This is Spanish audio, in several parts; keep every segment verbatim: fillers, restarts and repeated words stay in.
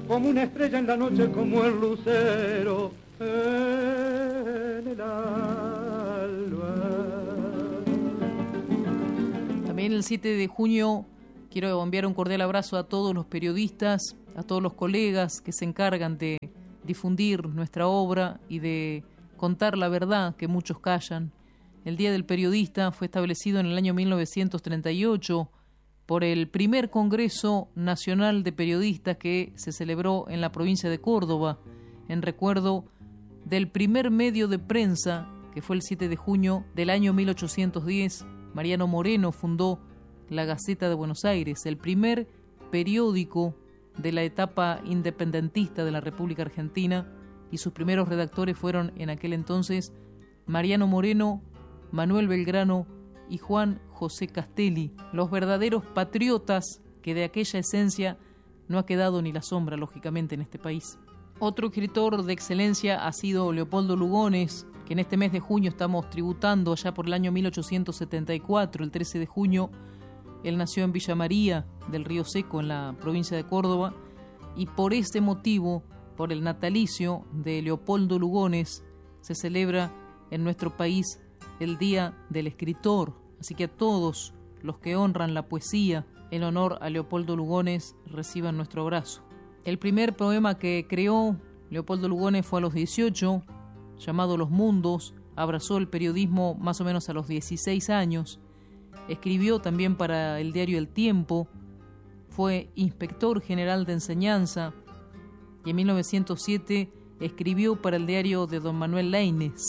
como una estrella en la noche, como el lucero en el alba. También el siete de junio quiero enviar un cordial abrazo a todos los periodistas, a todos los colegas que se encargan de difundir nuestra obra y de contar la verdad que muchos callan. El Día del Periodista fue establecido en el año mil novecientos treinta y ocho por el primer Congreso Nacional de Periodistas que se celebró en la provincia de Córdoba, en recuerdo del primer medio de prensa, que fue el siete de junio del año mil ochocientos diez. Mariano Moreno fundó la Gaceta de Buenos Aires, el primer periódico de la etapa independentista de la República Argentina, y sus primeros redactores fueron en aquel entonces Mariano Moreno, Manuel Belgrano y Juan José Castelli, los verdaderos patriotas que de aquella esencia no ha quedado ni la sombra, lógicamente, en este país. Otro escritor de excelencia ha sido Leopoldo Lugones, que en este mes de junio estamos tributando allá por el año mil ochocientos setenta y cuatro, el trece de junio. Él nació en Villa María del Río Seco, en la provincia de Córdoba, y por este motivo, por el natalicio de Leopoldo Lugones, se celebra en nuestro país el Día del Escritor. Así que a todos los que honran la poesía en honor a Leopoldo Lugones reciban nuestro abrazo. El primer poema que creó Leopoldo Lugones fue a los dieciocho, llamado Los Mundos. Abrazó el periodismo más o menos a los dieciséis años. Escribió también para el diario El Tiempo. Fue inspector general de enseñanza y en mil novecientos siete escribió para el diario de don Manuel Laínez.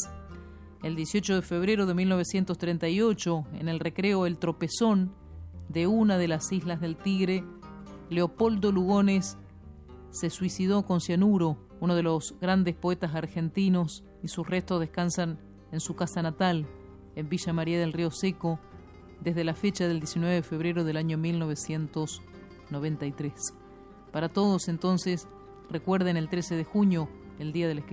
El dieciocho de febrero de mil novecientos treinta y ocho, en el recreo El Tropezón de una de las islas del Tigre, Leopoldo Lugones se suicidó con cianuro, uno de los grandes poetas argentinos, y sus restos descansan en su casa natal, en Villa María del Río Seco, desde la fecha del diecinueve de febrero del año mil novecientos noventa y tres. Para todos, entonces, recuerden el trece de junio, el Día del Escritor.